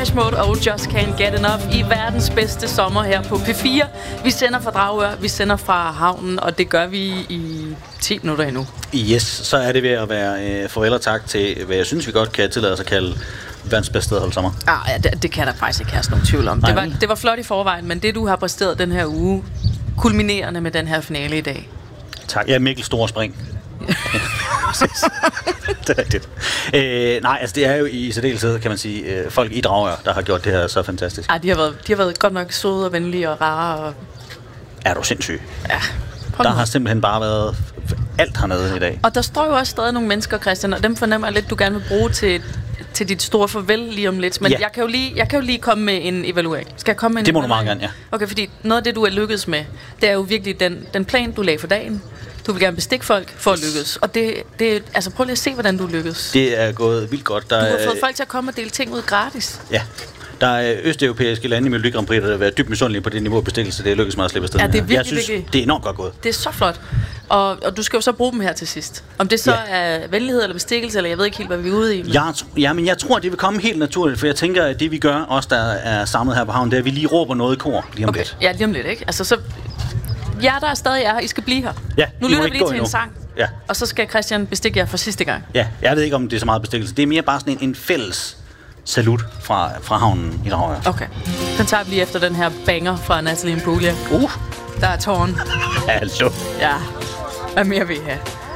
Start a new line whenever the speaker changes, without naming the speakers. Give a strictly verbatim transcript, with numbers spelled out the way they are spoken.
Depeche Mode og Just Can't Get Enough i verdens bedste sommer her på P fire. Vi sender fra Dragør, vi sender fra havnen, og det gør vi i ti minutter endnu.
Yes, så er det ved at være øh, farvel og tak til, hvad jeg synes, vi godt kan tillade os at kalde verdens bedste sted at holde sommer.
Ah, ja, det, det kan der faktisk ikke have nogen tvivl om. Det var, det var flot i forvejen, men det du har præsteret den her uge, kulminerende med den her finale i dag.
Tak. Ja, Mikkel Store Spring. Det er rigtigt. Øh, nej, altså det er jo i særdeleshed, kan man sige, øh, folk i Dragør, der har gjort det her så fantastisk.
Ah, de har været, de har været godt nok søde og venlige og rare. Og...
Er du sindssyg?
Ja.
Der har simpelthen bare været alt hernede i dag.
Og der står jo også stadig nogle mennesker, Christian, og dem fornemmer jeg lidt, du gerne vil bruge til, til dit store farvel lige om lidt. Men ja. jeg, kan jo lige, jeg kan jo lige komme med en evaluering. Skal jeg komme med en
Det må
evaluering?
du meget gerne, ja.
Okay, fordi noget af det, du er lykkedes med, det er jo virkelig den, den plan, du lagde for dagen. Du vil gerne bestikke folk for at lykkes. Og det, det, altså prøv lige at se, hvordan du lykkes.
Det er gået vildt godt. Der
du har
er,
fået folk til at komme og dele ting ud gratis.
Ja. Der er østeuropæiske lande i Melodi Grand Prix, der har været dybt misundelige på det niveau af bestikkelse. Det er lykkedes mig at slippe afsted.
Ja, det er virkelig,
jeg synes,
virkelig.
det er enormt godt gået.
Det er så flot. Og, og du skal jo så bruge dem her til sidst. Om det så
Ja.
er venlighed eller bestikkelse, eller jeg ved ikke helt, hvad vi er ude i. Men...
Jeg, ja, men jeg tror, det vil komme helt naturligt, for jeg tænker, at det vi gør, os der er samlet her på havnen, det er, at vi lige råber noget i kor lige om
okay.
lidt.
Ja, lige om lidt, ikke? Altså så... jer, der er stadig er her, I skal blive her.
Ja,
nu
I må
lytter vi
ikke
lige
gå
til
endnu.
en sang,
Ja.
og så skal Christian bestikke jer for sidste gang.
Ja, jeg ved ikke, om det er så meget bestikkelse. Det er mere bare sådan en, en fælles salut fra, fra havnen i Dragør.
Okay, den tager vi lige efter den her banger fra Natalie Imbruglia.
Uh,
Der er tårn.
hallo.
Ja, hvad mere vil I have?